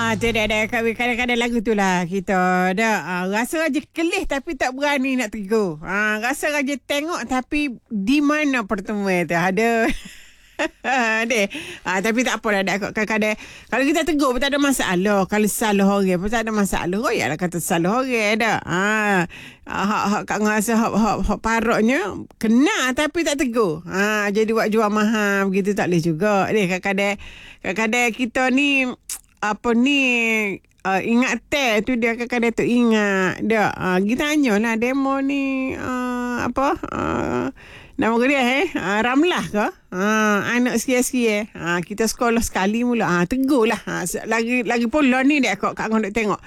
Tu dah kadang-kadang lagu tu lah kita dah rasa raja kelih tapi tak berani nak tegur. Rasa raja tengok tapi di mana pertemuan tu ada. Deh. Tapi tak apalah dah kadang-kadang kalau kita tegur pun tak ada masalah. Kalau salah orang pun tak ada masalah. Oh ya lah kata salah orang dah. Hak kat rasa hak paroknya kena tapi tak tegur. Jadi buat jual mahal begitu tak boleh juga. Deh kadang-kadang kita ni apa ni ingat tu dia kadang-kadang tu ingat dah. Kita tanyalah demo ni nama dia Ramlah ke? Anak sikit-sikit kita sekolah sekali mula. Tegurlah. Lagi pula ni dia kat nak tengok.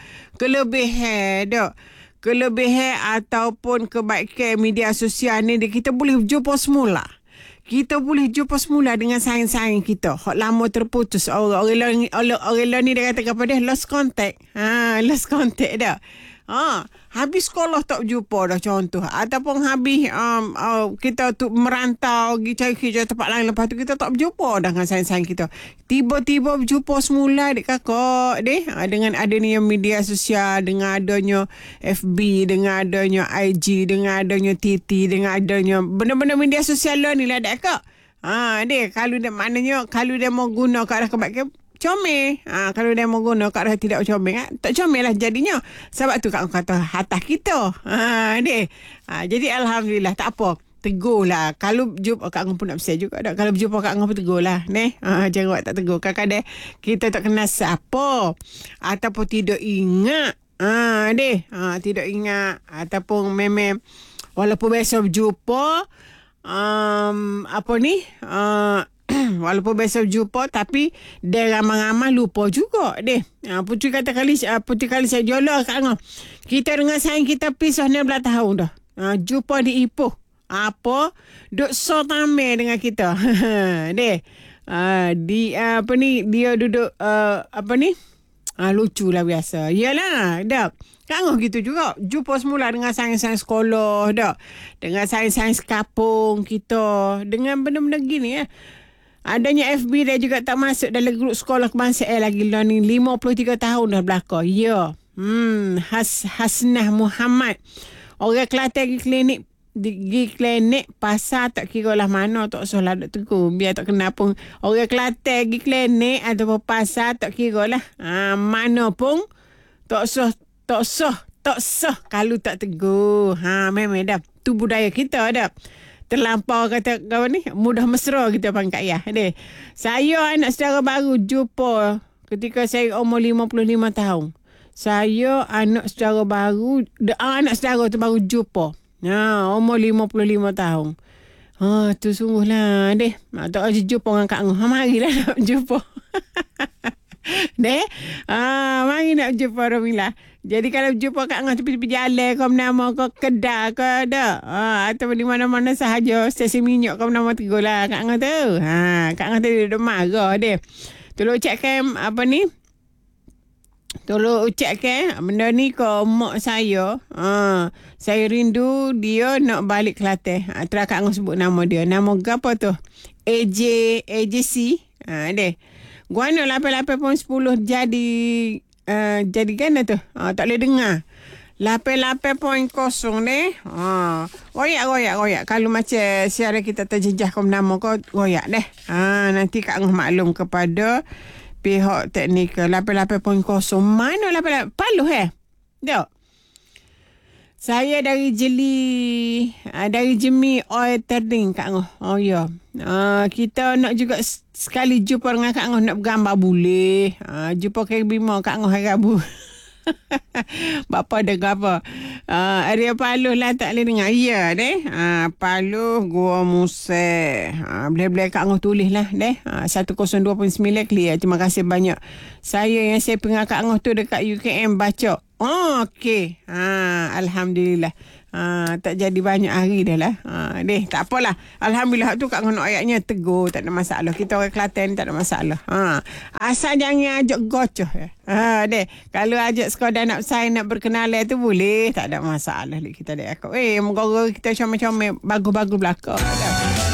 Kelebihan ataupun kebaikan media sosial ni kita boleh jumpa semula. Kita boleh jumpa semula dengan saing-saing kita. Hak lama terputus. Orang ni dia kata kepada lost contact. Lost contact dah. Habis sekolah tak jumpa dah contoh. Ataupun habis kita tu merantau pergi cari kerja tempat lain. Lepas tu kita tak berjumpa dah dengan saing-saing kita. Tiba-tiba berjumpa semula adik kakak dengan adanya media sosial, dengan adanya FB, dengan adanya IG, dengan adanya TT, dengan adanya benda-benda media sosial ni lah adik kakak. Kalau dia maknanya kalau dia mau guna ke arah kebaikan comel. Kalau dia mau guna kat arah tidak comel, tak comel lah jadinya. Sebab tu Kak kata atas kita. Jadi alhamdulillah tak apa. Tegur lah. Kalau jumpa Kak Ngah pun nak bersiap juga tak. Kalau berjumpa Kak Ngah pun tegur lah. Jangan buat tak tegur. Kadang-kadang kita tak kenal siapa. Ataupun tidak ingat. Tidak ingat. Ataupun memang walaupun besok berjumpa. Walaupun biasa jumpa tapi dia ramai-ramai lupa juga Putri kali saya jolah Kak Ngah. Kita dengan sayang kita pisah 16 tahun dah. Jumpa di Ipoh. Apa? Duk so tamai dengan kita. Dia duduk lucu lah biasa. Yalah, dah. Kak Ngah gitu juga. Jumpa semula dengan sains-sains sekolah dah. Dengan sains-sains kapung kita. Dengan benda-benda gini Adanya FB dia juga tak masuk dalam grup sekolah kebangsaan lagi lah ni 53 tahun dah belakang. Ya. Hasnah Muhammad. Orang Kelantan pergi klinik pasal tak kira lah mana tak usah lah duk tegur. Biar tak kena pun. Orang Kelantan pergi klinik ataupun pasal tak kira lah. Mana pun tak usah kalau tak tegur. Memang dah. Tu budaya kita dah. Terlampau kata kau ni mudah mesra kita panggil ayah. Saya anak saudara baru jumpa ketika saya umur 55 tahun. Saya anak saudara baru anak saudara tu baru jumpa. Umur 55 tahun. Tu sungguhlah tak aja jumpa dengan Kak Ngah. Marilah nak jumpa. Mari nak jumpa Romila. Jadi kalau jumpa Kak Ngah tepi-tepi jalan kau nama kau kedai kau ada atau di mana-mana sahaja stesen minyak kau nama tegur lah Kak Ngah tu. Kak Ngah tu dia marah dia. Tolong ucapkan apa ni? Tolong ucapkan benda ni ke mak saya. Saya rindu dia nak balik Kelantan. Terus Kak Ngah sebut nama dia. Nama apa tu? AJC. Guana 88.10 jadi kan tu. Tak boleh dengar. 88.0 ni. Royak. Kalau macam siaran kita terjejah kau nama kau, royak deh. Nanti Kak Ngah maklum kepada pihak teknikal. 88.0. Mana 88? Paluh Tak. Saya dari Jemi Oil Trading Kak Ngah. Ya. Kita nak juga sekali jumpa dengan Kak Ngah nak bergambar boleh. Jumpa Kak Bima Kak Ngah hari Rabu. Bapa dengar apa? Area Paluh lah tak boleh dengar. Ya Paluh Gua Musa. Boleh Kak Ngah tulis lah 102.9 clear. Terima kasih banyak. Saya yang saya pengen Kak Ngah tu dekat UKM baca. Okey. Alhamdulillah. Tak jadi banyak hari dah lah. Tak apalah. Alhamdulillah tu Kak Ngah ayatnya tegur. Tak ada masalah. Kita orang Kelantan tak ada masalah. Asal jangan ajak gocoh. Kalau ajak sekadar nak sign, nak berkenalan tu boleh. Tak ada masalah. Kita moga kita comel-comel bagus-bagus belakang.